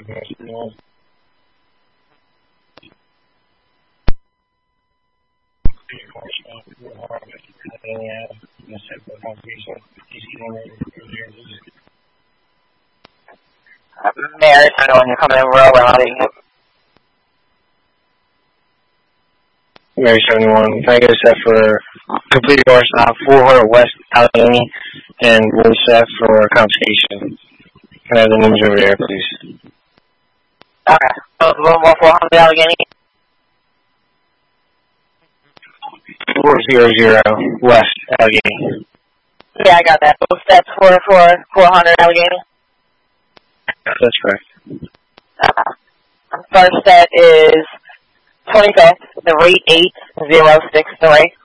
Mary, when you're coming in real rowdy. Mary 71, can I get a set for complete course 400 West Allegheny and one set for confiscation? Can I have the names over there, please? Okay. So, 400 Allegheny? 400 West Allegheny. Yeah, I got that. Both sets for 400 Allegheny? That's correct. First set is 25th, the rate 8063.